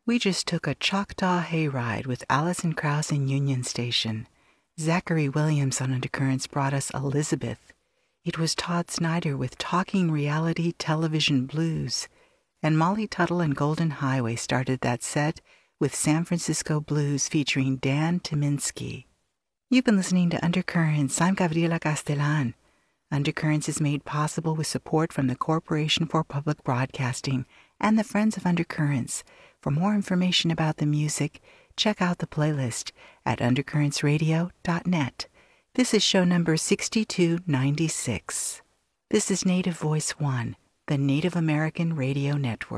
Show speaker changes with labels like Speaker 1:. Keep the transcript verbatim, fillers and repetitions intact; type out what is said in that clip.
Speaker 1: We just took a Choctaw hayride with Alison Krauss in Union Station. Zachary Williams on Undercurrents brought us Elizabeth. It was Todd Snyder with Talking Reality Television Blues. And Molly Tuttle and Golden Highway started that set with San Francisco Blues featuring Dan Tyminski. You've been listening to Undercurrents. I'm Gabriela Castellan. Undercurrents is made possible with support from the Corporation for Public Broadcasting and the Friends of Undercurrents. For more information about the music, check out the playlist at undercurrents radio dot net. This is show number sixty-two ninety-six. This is Native Voice One, the Native American Radio Network.